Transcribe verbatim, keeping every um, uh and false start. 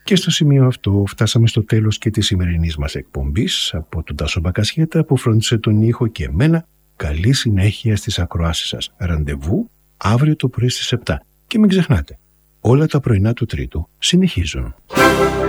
Και στο σημείο αυτό φτάσαμε στο τέλος και της σημερινής μας εκπομπής. Από τον Τάσο Μπακασιέτα που φρόντισε τον ήχο και εμένα, καλή συνέχεια στις ακροάσεις σας. Ραντεβού αύριο το πρωί στις επτά. Και μην ξεχνάτε, όλα τα πρωινά του Τρίτου συνεχίζουν.